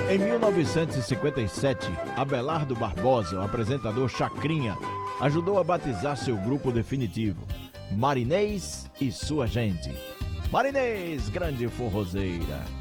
Em 1957, Abelardo Barbosa, o apresentador Chacrinha, ajudou a batizar seu grupo definitivo, Marinês e Sua Gente. Marinês, grande forrozeira.